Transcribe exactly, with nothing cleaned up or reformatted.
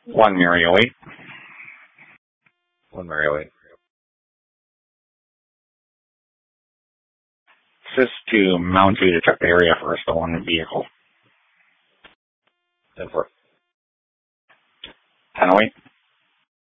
One Mary oh eight. One Mary oh eight. This is to Mount View to check the area for a stolen vehicle. ten four. ten oh eight.